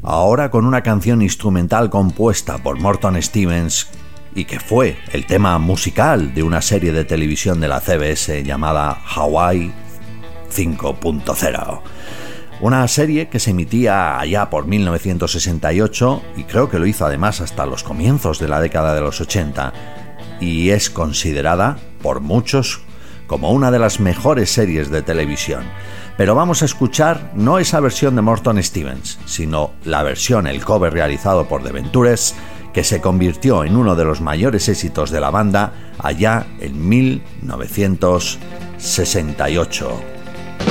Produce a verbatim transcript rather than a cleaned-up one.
ahora con una canción instrumental compuesta por Morton Stevens y que fue el tema musical de una serie de televisión de la C B S llamada Hawaii cinco punto cero. Una serie que se emitía allá por mil novecientos sesenta y ocho y creo que lo hizo además hasta los comienzos de la década de los ochenta, y es considerada por muchos como una de las mejores series de televisión. Pero vamos a escuchar no esa versión de Morton Stevens, sino la versión, el cover realizado por The Ventures, que se convirtió en uno de los mayores éxitos de la banda allá en mil novecientos sesenta y ocho.